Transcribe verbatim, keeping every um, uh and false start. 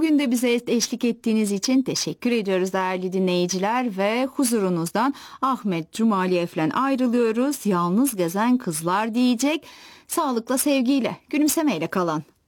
Bugün de bize eşlik ettiğiniz için teşekkür ediyoruz değerli dinleyiciler ve huzurunuzdan Ahmet Cumaliyev'le ayrılıyoruz. Yalnız gezen kızlar diyecek. Sağlıkla, sevgiyle, gülümsemeyle kalın.